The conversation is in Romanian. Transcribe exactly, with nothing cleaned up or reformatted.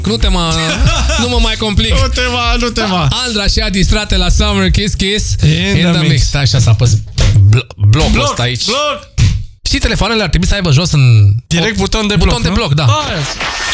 Nu te mă, nu mă mai complic. Nu te mă, nu te mă. Andra și Adi Strate la Summer Kiss Kiss. In, In the, the mix. mix. Stai așa să apăs blo blocul bloc, ăsta aici. Bloc. Știi, telefoanele ar trebui să aibă jos în... Direct buton de buton bloc, de bloc, nu? da. Aia.